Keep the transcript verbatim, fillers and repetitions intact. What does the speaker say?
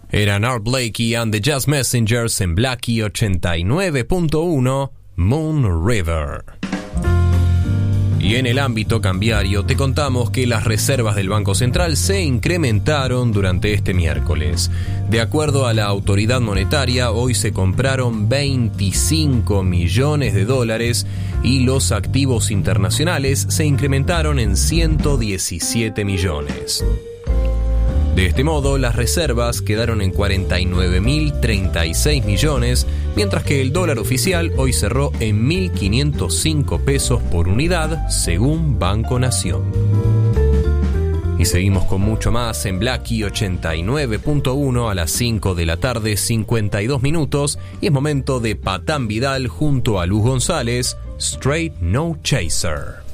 Eran Art Blakey and the Jazz Messengers en Blackie ochenta y nueve punto uno, Moon River. Y en el ámbito cambiario te contamos que las reservas del Banco Central se incrementaron durante este miércoles. De acuerdo a la autoridad monetaria, hoy se compraron veinticinco millones de dólares y los activos internacionales se incrementaron en ciento diecisiete millones. De este modo, las reservas quedaron en cuarenta y nueve mil treinta y seis millones, mientras que el dólar oficial hoy cerró en mil quinientos cinco pesos por unidad, según Banco Nación. Y seguimos con mucho más en Blackie ochenta y nueve punto uno a las cinco de la tarde, cincuenta y dos minutos, y es momento de Patán Vidal junto a Luz González, Straight No Chaser.